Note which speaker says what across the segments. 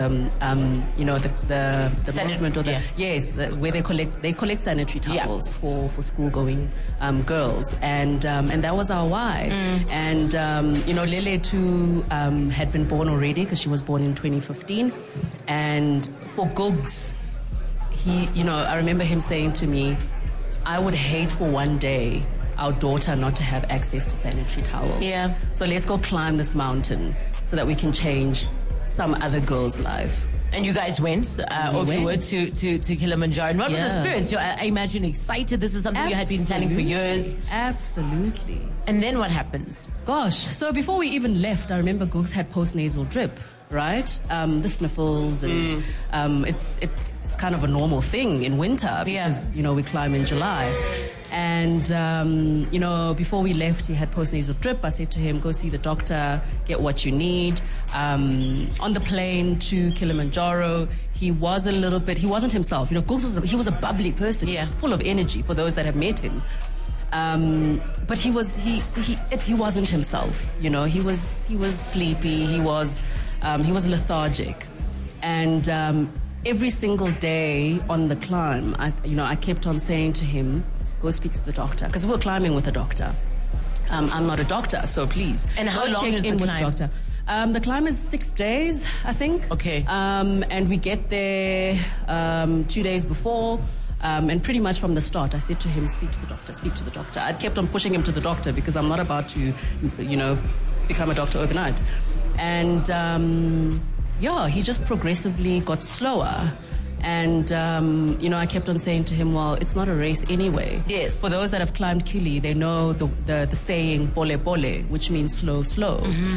Speaker 1: the
Speaker 2: movement
Speaker 1: or the where they collect sanitary towels for school going girls, and that was our why. And Lele too had been born already because she was born in 2015, and for Gugs, I remember him saying to me, I would hate for one day our daughter not to have access to sanitary towels.
Speaker 2: Yeah.
Speaker 1: So let's go climb this mountain so that we can change some other girl's life.
Speaker 2: And you guys went, you were to Kilimanjaro. And what were the spirits? I imagine excited. This is something you had been planning for years.
Speaker 1: Absolutely.
Speaker 2: And then what happens?
Speaker 1: Gosh, so before we even left, I remember Googs had postnasal drip, right? The sniffles, and it's kind of a normal thing in winter because, we climb in July. And, before we left, he had postnasal drip. I said to him, go see the doctor, get what you need. On the plane to Kilimanjaro, he wasn't himself. He was a bubbly person. He was full of energy for those that have met him. But he wasn't himself. He was sleepy. He was lethargic. And, every single day on the climb, I kept on saying to him, go speak to the doctor, because we're climbing with a doctor. I'm not a doctor, so please.
Speaker 2: And how long is the climb?
Speaker 1: The climb is 6 days, I think.
Speaker 2: Okay.
Speaker 1: And we get there 2 days before. And pretty much from the start, I said to him, speak to the doctor. I kept on pushing him to the doctor because I'm not about to, become a doctor overnight. And, he just progressively got slower. And, I kept on saying to him, well, it's not a race anyway.
Speaker 2: Yes.
Speaker 1: For those that have climbed Kili, they know the saying, pole pole, which means slow, slow.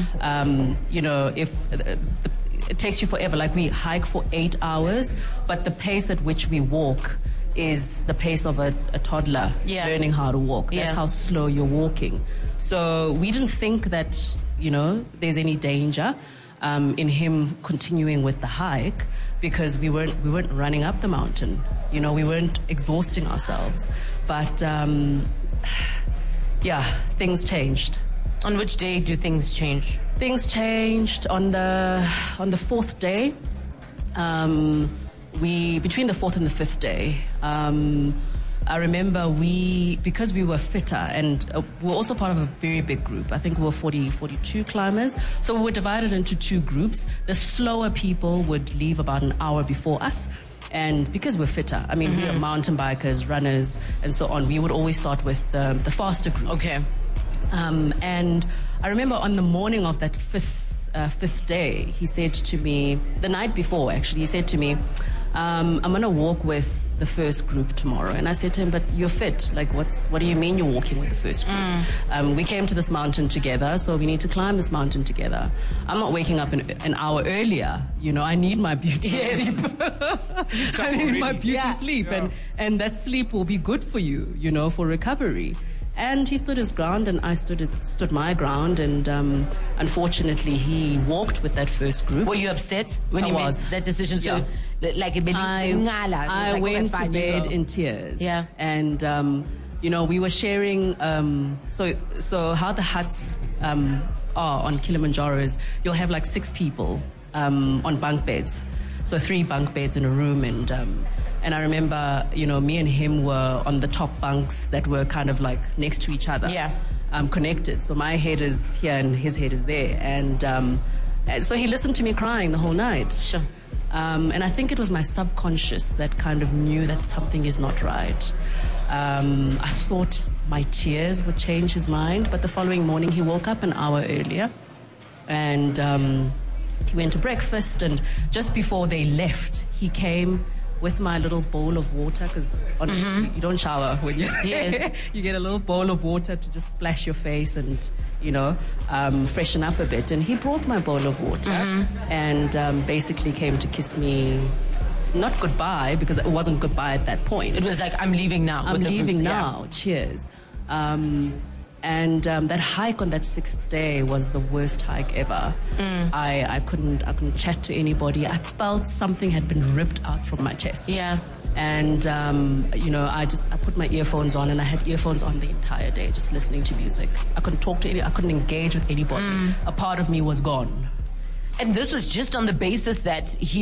Speaker 1: If it takes you forever, like we hike for 8 hours, but the pace at which we walk is the pace of a toddler learning how to walk. That's how slow you're walking. So we didn't think that, there's any danger in him continuing with the hike, because we weren't running up the mountain. We weren't exhausting ourselves. But things changed.
Speaker 2: On which day do things change?
Speaker 1: Things changed on the fourth day. Between the fourth and the fifth day, I remember because we were fitter, and we're also part of a very big group. I think we were 42 climbers. So we were divided into two groups. The slower people would leave about an hour before us. And because we're fitter, we are mountain bikers, runners, and so on, we would always start with the faster group.
Speaker 2: Okay.
Speaker 1: And I remember on the morning of that fifth day, he said to me, the night before actually, he said to me, I'm going to walk with the first group tomorrow. And I said to him, but you're fit. Like, what do you mean you're walking with the first group? We came to this mountain together, so we need to climb this mountain together. I'm not waking up an hour earlier. I need my beauty sleep. I need my beauty sleep. Yeah. And that sleep will be good for you, for recovery. And he stood his ground, and I stood my ground, and unfortunately, he walked with that first group.
Speaker 2: Were you upset when you made that decision? So,
Speaker 1: I went to bed in tears.
Speaker 2: Yeah,
Speaker 1: and we were sharing. So how the huts are on Kilimanjaro is you'll have like 6 people on bunk beds, so 3 bunk beds in a room, and I remember, me and him were on the top bunks that were kind of like next to each other.
Speaker 2: Yeah.
Speaker 1: Connected. So my head is here and his head is there. And so he listened to me crying the whole night.
Speaker 2: Sure.
Speaker 1: And I think it was my subconscious that kind of knew that something is not right. I thought my tears would change his mind, but the following morning he woke up an hour earlier and he went to breakfast, and just before they left, he came with my little bowl of water, because you don't shower when you you get a little bowl of water to just splash your face and freshen up a bit. And he brought my bowl of water and basically came to kiss me, not goodbye, because it wasn't goodbye at that point.
Speaker 2: It was like, I'm leaving now.
Speaker 1: I'm leaving now. Cheers. And that hike on that 6th day was the worst hike ever. I couldn't chat to anybody. I felt something had been ripped out from my chest.
Speaker 2: Yeah.
Speaker 1: And I put my earphones on, and I had earphones on the entire day, just listening to music. I couldn't talk to I couldn't engage with anybody. A part of me was gone.
Speaker 2: And this was just on the basis that he